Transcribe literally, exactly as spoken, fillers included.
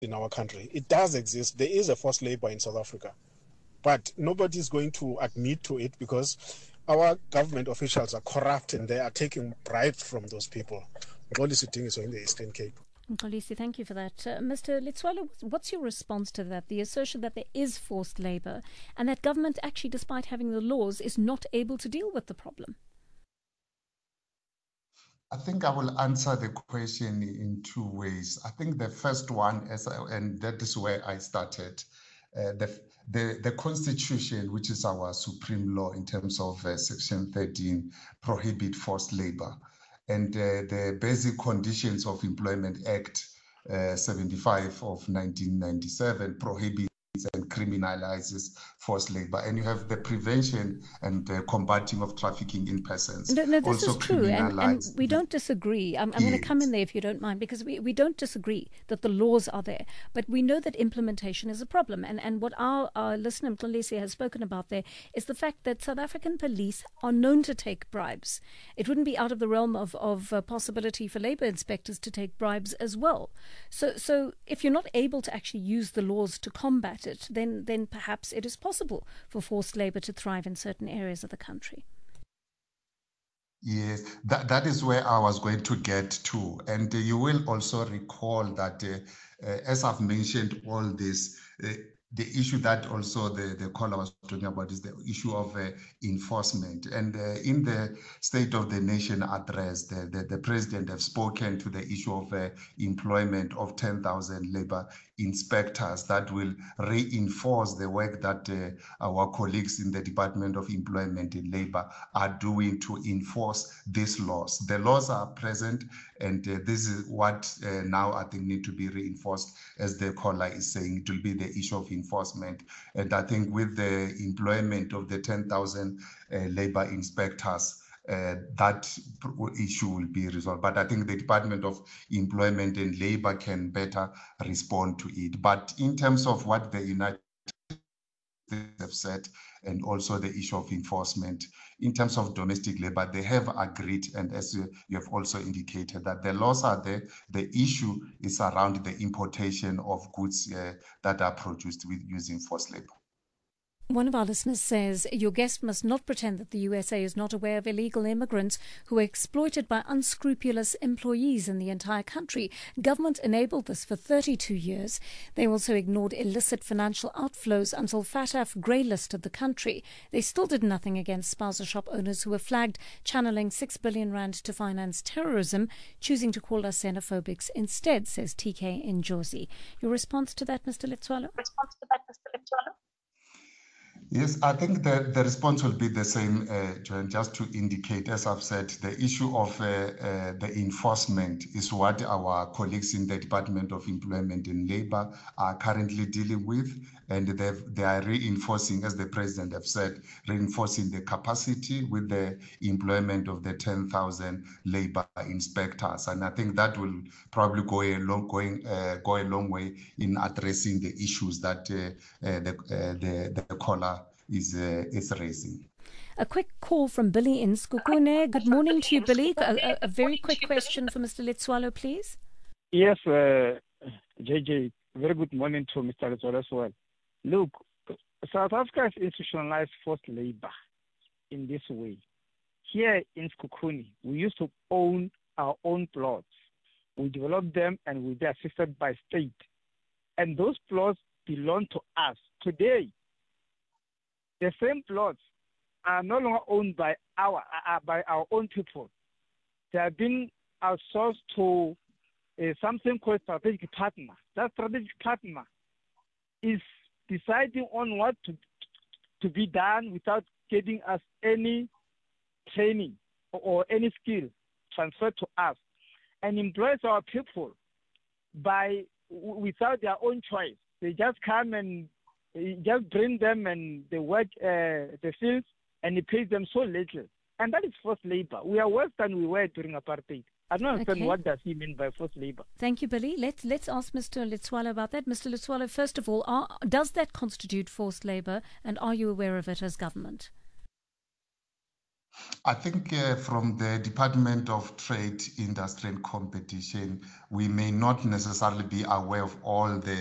in our country. It does exist. There is a forced labor in South Africa, but nobody is going to admit to it because our government officials are corrupt and they are taking bribes from those people. But all this thing is in the Eastern Cape. Mxolisi, thank you for that. Uh, Mister Letsoalo, what's your response to that? The assertion that there is forced labour and that government actually, despite having the laws, is not able to deal with the problem? I think I will answer the question in two ways. I think the first one, is, and that is where I started, uh, the, the, the Constitution, which is our supreme law in terms of uh, Section thirteen, prohibit forced labor. And uh, the Basic Conditions of Employment Act uh, seventy-five of nineteen ninety-seven prohibits and criminalizes forced labor. And you have the prevention and the combating of trafficking in persons. No, no this also is true, and, and we don't disagree. I'm, I'm yes. going to come in there if you don't mind, because we, we don't disagree that the laws are there, but we know that implementation is a problem. And, and what our, our listener, Mxolisi, has spoken about there is the fact that South African police are known to take bribes. It wouldn't be out of the realm of, of uh, possibility for labour inspectors to take bribes as well. So, so if you're not able to actually use the laws to combat it, then then perhaps it is possible for forced labour to thrive in certain areas of the country. Yes, that, that is where I was going to get to. And uh, you will also recall that, uh, uh, as I've mentioned all this, uh, the issue that also the, the caller was talking about is the issue of uh, enforcement. And uh, in the State of the Nation address, the, the, the president has spoken to the issue of uh, employment of ten thousand labor inspectors that will reinforce the work that uh, our colleagues in the Department of Employment and Labor are doing to enforce these laws. The laws are present, and uh, this is what uh, now I think need to be reinforced, as the caller is saying. It will be the issue of enforcement. And I think with the employment of the ten thousand uh, labor inspectors, Uh, that issue will be resolved. But I think the Department of Employment and Labor can better respond to it. But in terms of what the United States have said, and also the issue of enforcement, in terms of domestic labor, they have agreed, and as you, you have also indicated, that the laws are there. The issue is around the importation of goods uh, that are produced with using forced labor. One of our listeners says, your guest must not pretend that the U S A is not aware of illegal immigrants who are exploited by unscrupulous employees in the entire country. Government enabled this for thirty-two years. They also ignored illicit financial outflows until FATF greylisted the country. They still did nothing against spaza shop owners who were flagged channeling six billion rand to finance terrorism, choosing to call us xenophobics instead, says T K Njosi. Your response to that, Mister Letsoalo? Response to that, Mister Letsoalo? Yes, I think the, the response will be the same, uh, Joanne, just to indicate, as I've said, the issue of uh, uh, the enforcement is what our colleagues in the Department of Employment and Labor are currently dealing with, and they are reinforcing, as the President have said, reinforcing the capacity with the employment of the ten thousand labor inspectors. And I think that will probably go a long, going, uh, go a long way in addressing the issues that uh, uh, the, uh, the, the caller is uh, is raising. A quick call from Billy in Sekhukhune. Good morning to you, Billy. A, a, a very quick question for Mister Letsoalo, please. Yes, uh, J J, very good morning to Mister Letsoalo as well. Look, South Africa has institutionalized forced labor in this way. Here in Sekhukhune, we used to own our own plots. We developed them and we were assisted by state. And those plots belong to us. Today, the same plots are no longer owned by our uh, by our own people. They have been outsourced to uh, something called strategic partner. That strategic partner is deciding on what to to be done without getting us any training or, or any skill transferred to us, and employs our people by without their own choice. They just come and just bring them and they work uh, the fields, and it pays them so little. And that is forced labor. We are worse than we were during apartheid. I don't understand Okay. what does he mean by forced labor. Thank you, Billy. Let's let's ask Mister Letsoalo about that. Mister Letsoalo, first of all, are, does that constitute forced labor, and are you aware of it as government? I think uh, from the Department of Trade, Industry and Competition, we may not necessarily be aware of all the